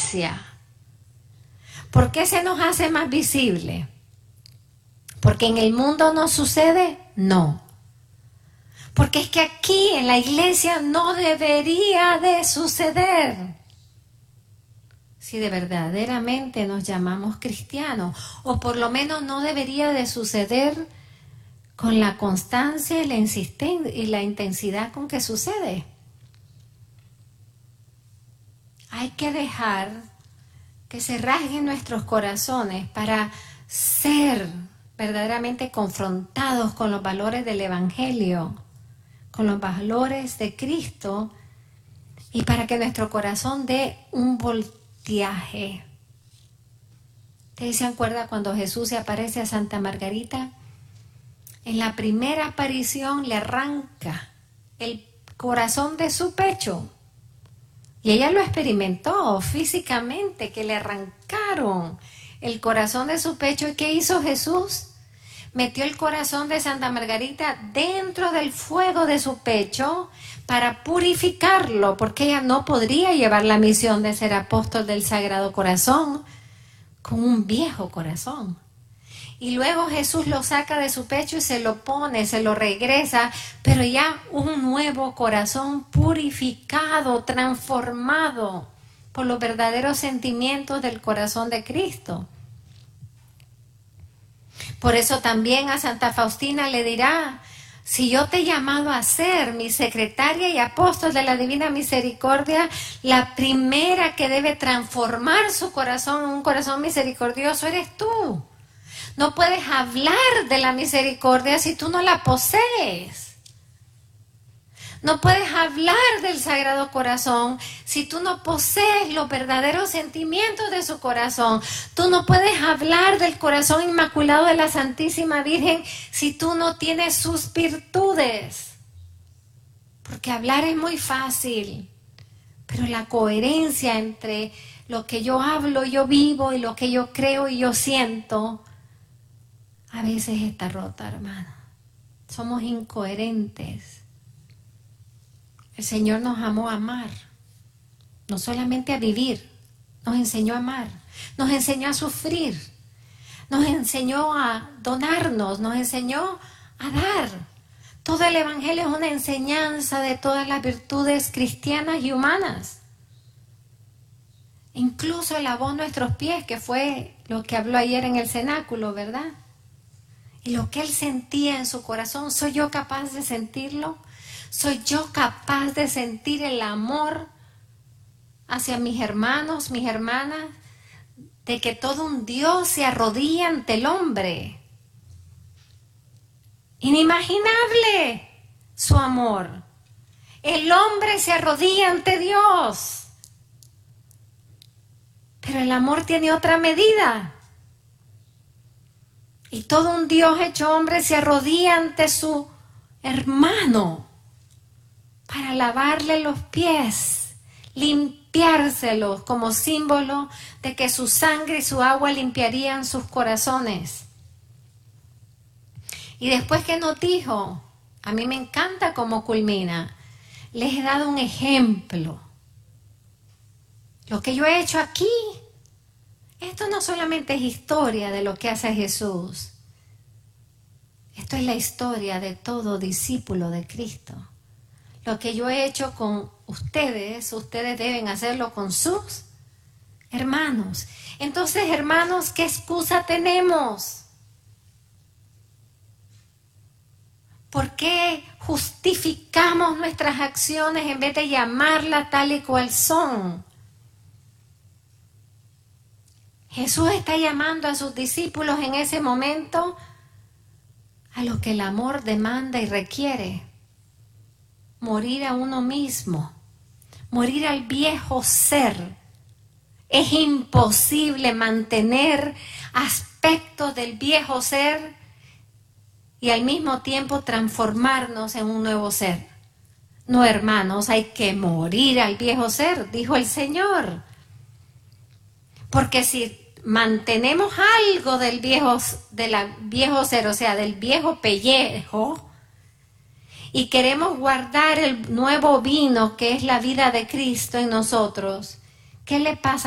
gracia. ¿Por qué se nos hace más visible? ¿Porque en el mundo no sucede? No. Porque es que aquí en la iglesia no debería de suceder. Si de verdaderamente nos llamamos cristianos, o por lo menos no debería de suceder con la constancia y la insistencia y la intensidad con que sucede. Hay que dejar que se rasguen nuestros corazones para ser verdaderamente confrontados con los valores del Evangelio, con los valores de Cristo, y para que nuestro corazón dé un volteaje. ¿Ustedes se acuerdan cuando Jesús se aparece a Santa Margarita? En la primera aparición le arranca el corazón de su pecho. Y ella lo experimentó físicamente, que le arrancaron el corazón de su pecho. ¿Y qué hizo Jesús? Metió el corazón de Santa Margarita dentro del fuego de su pecho para purificarlo, porque ella no podría llevar la misión de ser apóstol del Sagrado Corazón con un viejo corazón. Y luego Jesús lo saca de su pecho y se lo pone, se lo regresa, pero ya un nuevo corazón purificado, transformado por los verdaderos sentimientos del corazón de Cristo. Por eso también a Santa Faustina le dirá: si yo te he llamado a ser mi secretaria y apóstol de la Divina Misericordia, la primera que debe transformar su corazón en un corazón misericordioso eres tú. No puedes hablar de la misericordia si tú no la posees. No puedes hablar del Sagrado Corazón si tú no posees los verdaderos sentimientos de su corazón. Tú no puedes hablar del corazón inmaculado de la Santísima Virgen si tú no tienes sus virtudes. Porque hablar es muy fácil, pero la coherencia entre lo que yo hablo, yo vivo, y lo que yo creo y yo siento, a veces está rota, hermano. Somos incoherentes. El Señor nos amó a amar, no solamente a vivir, nos enseñó a amar, nos enseñó a sufrir, nos enseñó a donarnos, nos enseñó a dar. Todo el Evangelio es una enseñanza de todas las virtudes cristianas y humanas. Incluso lavó nuestros pies, que fue lo que habló ayer en el cenáculo, ¿verdad? Y lo que él sentía en su corazón, ¿soy yo capaz de sentirlo? ¿Soy yo capaz de sentir el amor hacia mis hermanos, mis hermanas? De que todo un Dios se arrodilla ante el hombre. Inimaginable su amor. El hombre se arrodilla ante Dios. Pero el amor tiene otra medida. Y todo un Dios hecho hombre se arrodilla ante su hermano para lavarle los pies, limpiárselos como símbolo de que su sangre y su agua limpiarían sus corazones. Y después que nos dijo, a mí me encanta cómo culmina, les he dado un ejemplo. Lo que yo he hecho aquí, esto no solamente es historia de lo que hace Jesús. Esto es la historia de todo discípulo de Cristo. Lo que yo he hecho con ustedes, ustedes deben hacerlo con sus hermanos. Entonces, hermanos, ¿qué excusa tenemos? ¿Por qué justificamos nuestras acciones en vez de llamarlas tal y cual son? Jesús está llamando a sus discípulos en ese momento a lo que el amor demanda y requiere. Morir a uno mismo, morir al viejo ser. Es imposible mantener aspectos del viejo ser y al mismo tiempo transformarnos en un nuevo ser. No, hermanos, hay que morir al viejo ser, dijo el Señor. Porque si mantenemos algo del viejo ser, o sea, del viejo pellejo, y queremos guardar el nuevo vino que es la vida de Cristo en nosotros, ¿qué le pasa